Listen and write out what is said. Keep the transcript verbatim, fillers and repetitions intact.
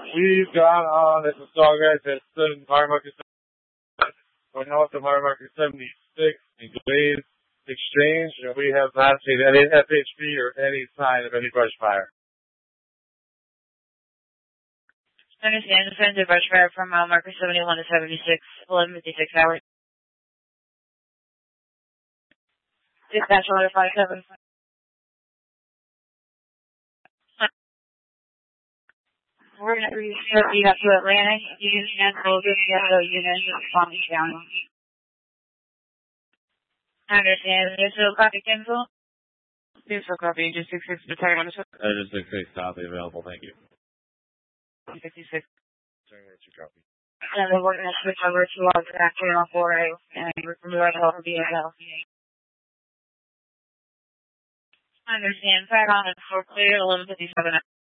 We've gone on this Sawgrass at seven Fire Marker we're now up to Fire Marker seventy-six in Glade Exchange, and we have not seen any F H P or any sign of any brush fire. Understand, defended brush fire from mile marker seventy-one to seventy-six, eleven fifty-six hours. Dispatch order five seven. We're going to resume you got to Atlantic, using that will give you a unit of Palm Beach County. Understand, there's no copy cancel? There's no copy, just six six, battalion on the ship. Uh, just six six, copy available, thank you. fifty-six. Sorry, that's your copy. And then we're going to switch over to our track channel four A, and we're from the right over B S L. Understand, back on it for clear, eleven fifty-seven.